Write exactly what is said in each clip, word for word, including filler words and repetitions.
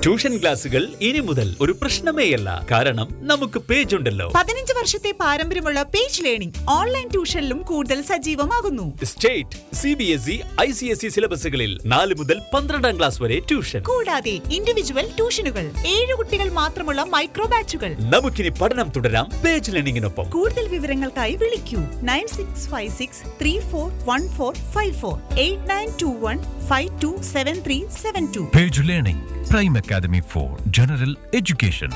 Tuition ക്ലാസുകൾ ഇനി മുതൽ ഒരു പ്രശ്നമേയല്ല. കാരണം നമുക്ക് പേജ് ഉണ്ടല്ലോ. പതിനഞ്ച് വർഷത്തെ പാരമ്പര്യമുള്ള പേജ് ലേണിംഗ് ഓൺലൈൻ ട്യൂഷനിലും കൂടുതൽ സജീവമാകുന്നു. State, C B S E, I C S E സിലബസുകളിൽ നാല് മുതൽ പന്ത്രണ്ടാം ക്ലാസ് വരെ ട്യൂഷൻ. കൂടാതെ ഇൻഡിവിജ്വൽ ട്യൂഷനുകൾ, ഏഴ് കുട്ടികൾ മാത്രമുള്ള മൈക്രോ ബാച്ചുകൾ. നമുക്കിനി പഠനം തുടരാം പേജ് ലേണിംഗിനൊപ്പം. കൂടുതൽ വിവരങ്ങൾക്കായി വിളിക്കൂ nine six five six three four one four five four eight nine to one five to seven three seven to. Page Learning, Prime Academy for General Education.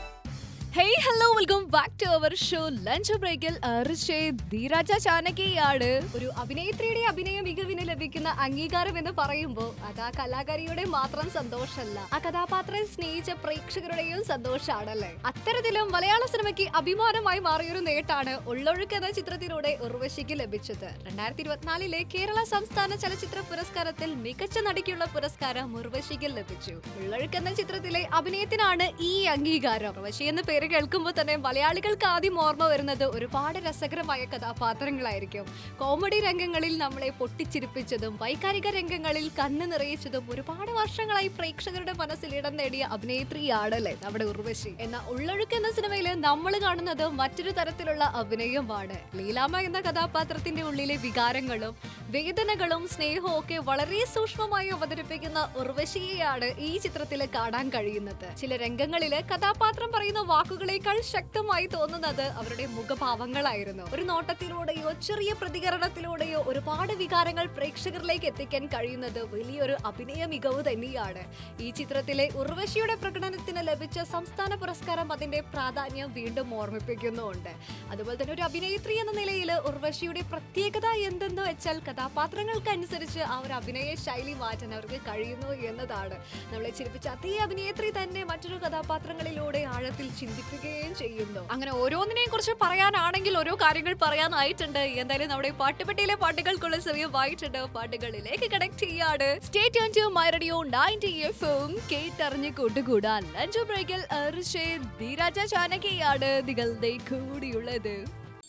Hey hello welcome back to our show lunch ബ്രേക്കിൽ ധീരാജ ചാനകിയാണ്. ഒരു അഭിനേത്രിയുടെ അഭിനയ മികവിന് ലഭിക്കുന്ന അംഗീകാരം എന്ന് പറയുമ്പോൾ അത് ആ കലാകാരിയുടെ മാത്രം സന്തോഷമല്ല, ആ കഥാപാത്രം സ്നേഹിച്ച പ്രേക്ഷകരുടെയും സന്തോഷമാണല്ലേ. അത്തരത്തിലും മലയാള സിനിമയ്ക്ക് അഭിമാനമായി മാറിയൊരു നേട്ടാണ് ഉള്ളൊഴുക്ക് എന്ന ചിത്രത്തിലൂടെ ഉർവശിക്ക് ലഭിച്ചത്. രണ്ടായിരത്തി ഇരുപത്തിനാലിലെ കേരള സംസ്ഥാന ചലച്ചിത്ര പുരസ്കാരത്തിൽ മികച്ച നടിക്കുള്ള പുരസ്കാരം ഉർവശിക്ക് ലഭിച്ചു. ഉള്ളൊഴുക്ക് എന്ന ചിത്രത്തിലെ അഭിനയത്തിനാണ് ഈ അംഗീകാരം. ഉർവശി എന്ന പേര് കേൾക്കുമ്പോൾ തന്നെ മലയാളികൾക്ക് ആദ്യം ഓർമ്മ വരുന്നത് ഒരുപാട് രസകരമായ കഥാപാത്രങ്ങളായിരിക്കും. കോമഡി രംഗങ്ങളിൽ നമ്മളെ പൊട്ടിച്ചിരിപ്പിച്ചതും വൈകാരിക രംഗങ്ങളിൽ കണ്ണ് നിറയിച്ചതും ഒരുപാട് വർഷങ്ങളായി പ്രേക്ഷകരുടെ മനസ്സിൽ ഇടം നേടിയ അഭിനേത്രിയാണല്ലേ നമ്മുടെ ഉർവശി. എന്നാൽ ഉള്ളൊഴുക്ക് എന്ന സിനിമയിൽ നമ്മൾ കാണുന്നത് മറ്റൊരു തരത്തിലുള്ള അഭിനയമാണ്. ലീലാമ്മ എന്ന കഥാപാത്രത്തിന്റെ ഉള്ളിലെ വികാരങ്ങളും വേദനകളും സ്നേഹവും ഒക്കെ വളരെ സൂക്ഷ്മമായി അവതരിപ്പിക്കുന്ന ഉർവശിയെയാണ് ഈ ചിത്രത്തിൽ കാണാൻ കഴിയുന്നത്. ചില രംഗങ്ങളില് കഥാപാത്രം പറയുന്ന വാക്കുകളേക്കാൾ ശക്തമായി തോന്നുന്നത് അവരുടെ മുഖഭാവങ്ങളായിരുന്നു. ഒരു നോട്ടത്തിലൂടെയോ ചെറിയ പ്രതികരണത്തിലൂടെയോ ഒരുപാട് വികാരങ്ങൾ പ്രേക്ഷകരിലേക്ക് എത്തിക്കാൻ കഴിയുന്നത് വലിയൊരു അഭിനയ മികവ് തന്നെയാണ്. ഈ ചിത്രത്തിലെ ഉർവശിയുടെ പ്രകടനത്തിന് ലഭിച്ച സംസ്ഥാന പുരസ്കാരം അതിന്റെ പ്രാധാന്യം വീണ്ടും ഓർമ്മിപ്പിക്കുന്നുണ്ട്. അതുപോലെ തന്നെ ഒരു അഭിനേത്രി എന്ന നിലയിൽ ഉർവശിയുടെ പ്രത്യേകത എന്തെന്ന് വെച്ചാൽ കഥാപാത്രങ്ങൾക്കനുസരിച്ച് ആ ഒരു അഭിനയ ശൈലി മാറ്റാൻ അവർക്ക് കഴിയുന്നു എന്നതാണ്. നമ്മളെ ചിരിപ്പിച്ച അതേ അഭിനേത്രി തന്നെ മറ്റൊരു കഥാപാത്രങ്ങളിലൂടെ ആഴത്തിൽ ചിന്തിക്കുകയും ചെയ്യുന്നു. അങ്ങനെ ഓരോന്നിനെയും കുറിച്ച് പറയാനാണെങ്കിൽ ഓരോ കാര്യങ്ങൾ പറയാനായിട്ടുണ്ട്. എന്തായാലും നമ്മുടെ പാട്ടുപെട്ടിയിലെ പാട്ടുകൾക്കുള്ള സമയമായിട്ടുണ്ട്. പാട്ടുകളിലേക്ക് കണക്ട് ചെയ്യാണ്. Stay tune to my radio ninety F M. കേട്ടറിഞ്ഞ് കൂട്ടുകൂടാൻ ലഞ്ച് ബ്രേക്കിൽ ധീരാജ ചാനകിയാണ് നിങ്ങളുടെ കൂടിയുള്ളത്.